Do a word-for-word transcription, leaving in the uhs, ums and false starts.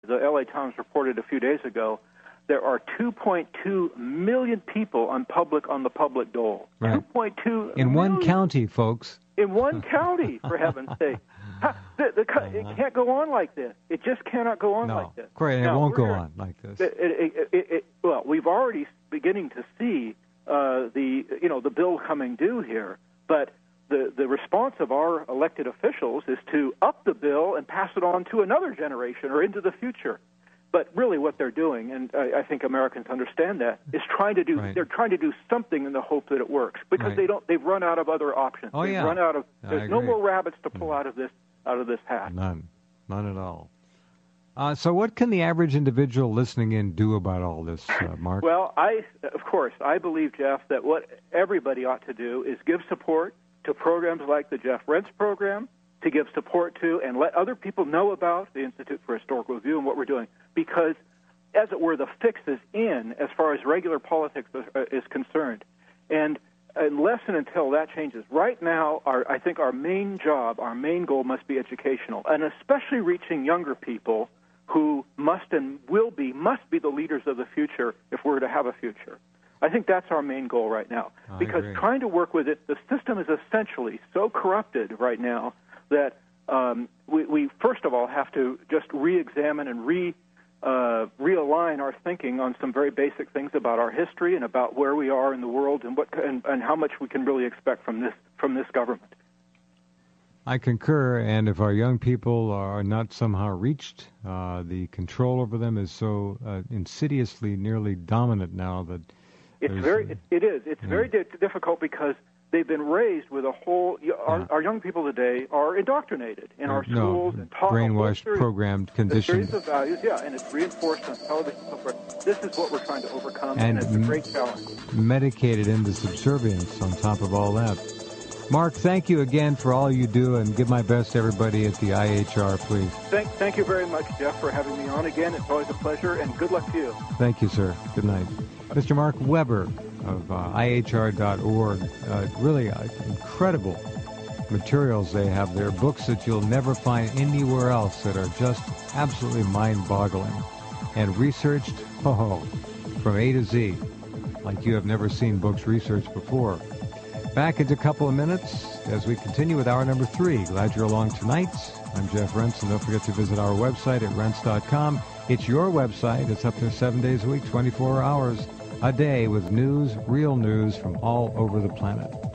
The L A Times reported a few days ago, there are two point two million people on public on the public dole. Right. two point two in million. one county, folks. In one county, for heaven's sake. The, the, it can't go on like this. It just cannot go on no. like this. Great, it now, won't go on like this. It, it, it, it, well, we've already beginning to see uh, the you know the bill coming due here, but the the response of our elected officials is to up the bill and pass it on to another generation or into the future. But really, what they're doing, and I, I think Americans understand that, is trying to do. Right. They're trying to do something in the hope that it works because right. they don't. They've run out of other options. Oh they've yeah. run out of. I There's agree. no more rabbits to pull out of this out of this hat. None, none at all. Uh, so, what can the average individual listening in do about all this, uh, Mark? Well, I, of course, I believe, Jeff, that what everybody ought to do is give support to programs like the Jeff Rense program, to give support to and let other people know about the Institute for Historical Review and what we're doing, because, as it were, the fix is in as far as regular politics is concerned. And unless and until that changes, right now, our, I think our main job, our main goal must be educational, and especially reaching younger people who must and will be, must be the leaders of the future if we're to have a future. I think that's our main goal right now. I because agree. trying to work with it, the system is essentially so corrupted right now that um, we, we, first of all, have to just re-examine and re uh, realign our thinking on some very basic things about our history and about where we are in the world and what and, and how much we can really expect from this from this government. I concur, and if our young people are not somehow reached, uh, the control over them is so uh, insidiously nearly dominant now that it's very it, it is it's yeah. very di- difficult because they've been raised with a whole. Our, yeah. our young people today are indoctrinated in uh, our schools no, and taught brainwashed, series, programmed, a conditioned, series of values. Yeah, and it's reinforced on television and so forth. This is what we're trying to overcome, and, and it's a great challenge. Medicated into subservience on top of all that. Mark, thank you again for all you do, and give my best to everybody at the I H R, please. Thank, thank you very much, Jeff, for having me on again. It's always a pleasure, and good luck to you. Thank you, sir. Good night. Mister Mark Weber of uh, I H R dot org. Uh, really uh, incredible materials they have there, books that you'll never find anywhere else that are just absolutely mind-boggling. And researched, oh, from A to Z, like you have never seen books researched before. Back in a couple of minutes as we continue with hour number three. Glad you're along tonight. I'm Jeff Rense, and don't forget to visit our website at rense dot com. It's your website. It's up there seven days a week, twenty-four hours a day with news, real news from all over the planet.